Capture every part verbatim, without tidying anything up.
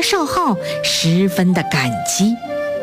少昊十分的感激。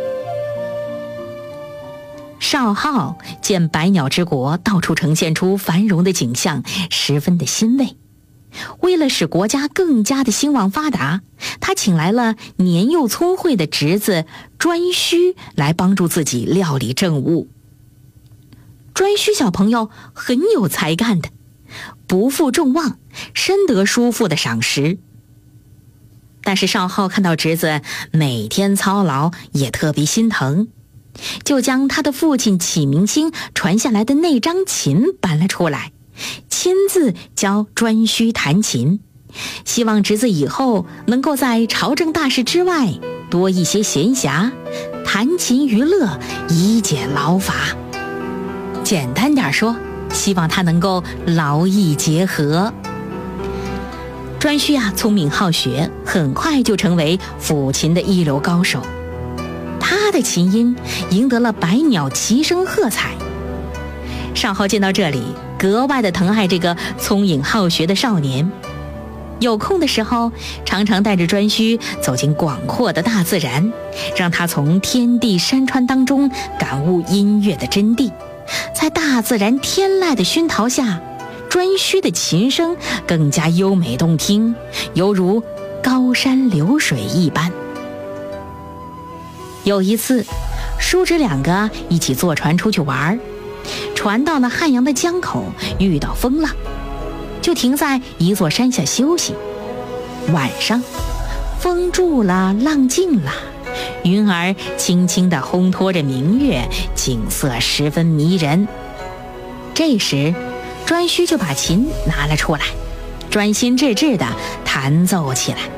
少昊见百鸟之国到处呈现出繁荣的景象，十分的欣慰。为了使国家更加的兴旺发达，他请来了年幼聪慧的侄子颛顼来帮助自己料理政务。颛顼小朋友很有才干的，不负众望，深得叔父的赏识。但是少昊看到侄子每天操劳，也特别心疼，就将他的父亲启明星传下来的那张琴搬了出来，亲自教颛顼弹琴，希望侄子以后能够在朝政大事之外多一些闲暇，弹琴娱乐，以解劳乏。简单点说，希望他能够劳逸结合。颛顼啊，聪明好学，很快就成为抚琴的一流高手。他的琴音赢得了百鸟齐声喝彩。少昊见到这里，格外的疼爱这个聪颖好学的少年。有空的时候，常常带着颛顼走进广阔的大自然，让他从天地山川当中感悟音乐的真谛。在大自然天籁的熏陶下，颛顼的琴声更加优美动听，犹如高山流水一般。有一次，叔侄两个一起坐船出去玩，船到了汉阳的江口，遇到风浪，就停在一座山下休息。晚上，风住了，浪静了，云儿轻轻地烘托着明月，景色十分迷人。这时颛顼就把琴拿了出来，专心致志地弹奏起来。